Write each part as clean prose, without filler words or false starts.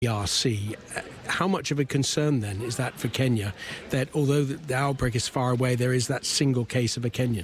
DRC. How much of a concern then is that for Kenya, that although the outbreak is far away, there is that single case of a Kenyan?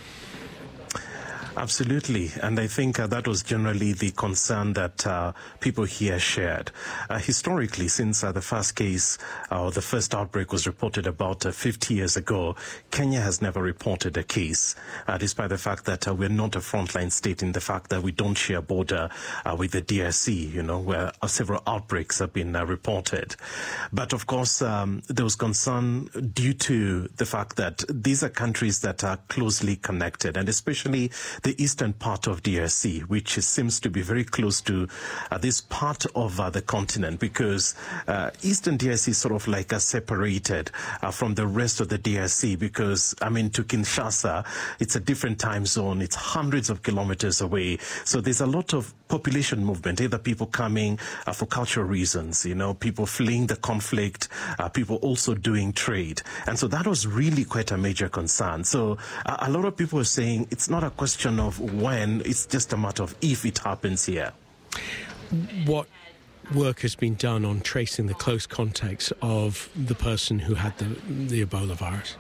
Absolutely, and I think that was generally the concern that people here shared. Historically, since the first case, the first outbreak was reported about 50 years ago, Kenya has never reported a case, despite the fact that we're not a frontline state in the fact that we don't share border with the DRC, where several outbreaks have been reported. But of course, there was concern due to the fact that these are countries that are closely connected, and especially the eastern part of DRC, which seems to be very close to this part of the continent, because eastern DRC is sort of like separated from the rest of the DRC, because, to Kinshasa, it's a different time zone. It's hundreds of kilometers away. So there's a lot of population movement, either people coming for cultural reasons, people fleeing the conflict, people also doing trade. And so that was really quite a major concern. So a lot of people are saying it's not a question of when, it's just a matter of if it happens here. What work has been done on tracing the close contacts of the person who had the Ebola virus?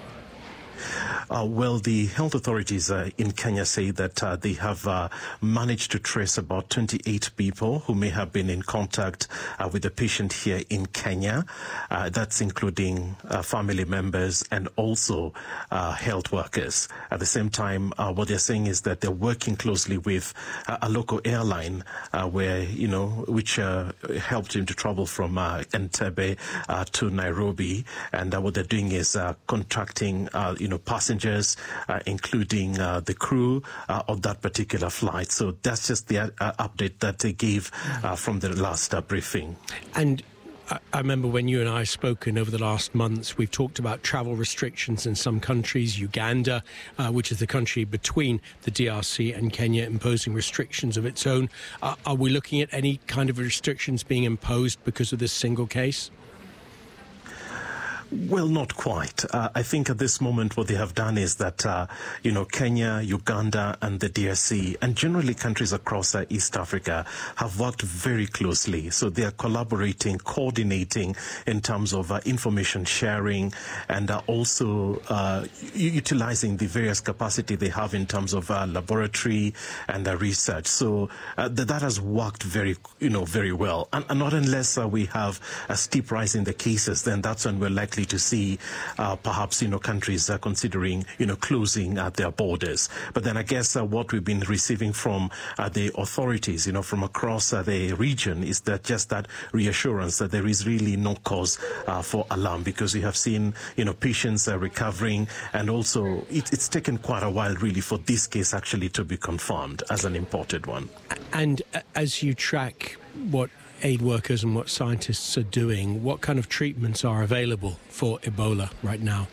Well, the health authorities in Kenya say that they have managed to trace about 28 people who may have been in contact with the patient here in Kenya. That's including family members and also health workers. At the same time, what they're saying is that they're working closely with a local airline which helped him to travel from Entebbe to Nairobi. And what they're doing is contracting, passengers, including the crew of that particular flight. So that's just the update that they gave from the last briefing. And I remember when you and I have spoken over the last months, we've talked about travel restrictions in some countries. Uganda, which is the country between the DRC and Kenya, imposing restrictions of its own. Are we looking at any kind of restrictions being imposed because of this single case? Well, not quite. I think at this moment what they have done is that, Kenya, Uganda and the DRC and generally countries across East Africa have worked very closely. So they are collaborating, coordinating in terms of information sharing and also utilizing the various capacity they have in terms of laboratory and research. So that has worked very well. And not unless we have a steep rise in the cases, then that's when we're likely to see perhaps countries considering closing their borders. But then I guess what we've been receiving from the authorities from across the region is that just that reassurance that there is really no cause for alarm, because we have seen patients recovering, and also it's taken quite a while really for this case actually to be confirmed as an imported one. And as you track what aid workers and what scientists are doing, what kind of treatments are available for Ebola right now?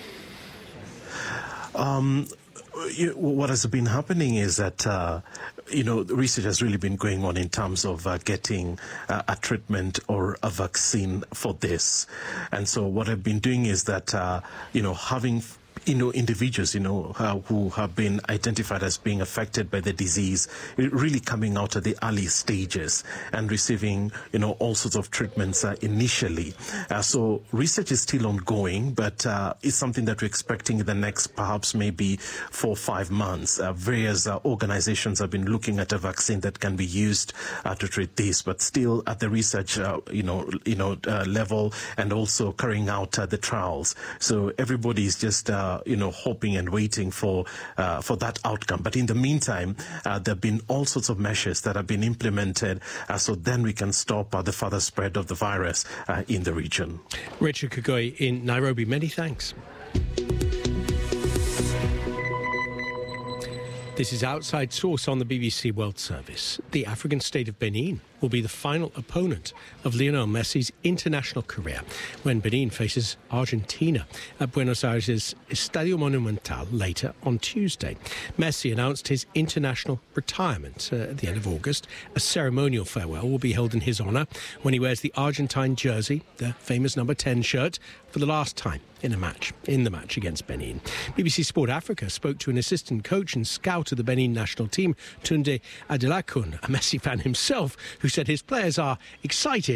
What has been happening is that, research has really been going on in terms of getting a treatment or a vaccine for this. And so what I've been doing is that, having individuals, who have been identified as being affected by the disease, really coming out at the early stages and receiving, all sorts of treatments initially. So research is still ongoing, but it's something that we're expecting in the next perhaps maybe 4 or 5 months. Various organizations have been looking at a vaccine that can be used to treat this, but still at the research, level, and also carrying out the trials. So everybody is just hoping and waiting for that outcome. But in the meantime, there have been all sorts of measures that have been implemented so then we can stop the further spread of the virus in the region. Richard Kagoi in Nairobi, many thanks. This is Outside Source on the BBC World Service. The African state of Benin will be the final opponent of Lionel Messi's international career when Benin faces Argentina at Buenos Aires' Estadio Monumental later on Tuesday. Messi announced his international retirement at the end of August. A ceremonial farewell will be held in his honour when he wears the Argentine jersey, the famous number 10 shirt, for the last time in the match against Benin. BBC Sport Africa spoke to an assistant coach and scout of the Benin national team, Tunde Adelakun, a Messi fan himself, who said his players are excited